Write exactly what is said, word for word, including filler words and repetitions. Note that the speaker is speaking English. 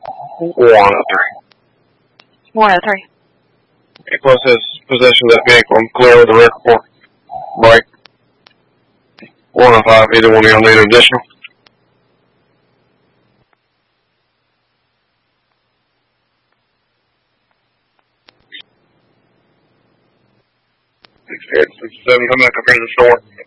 One of three. One of three. A plus has possession of that vehicle and clear with the record for break. One of five, either one of y'all need additional. Six, eight, six, seven, come back up here to the store.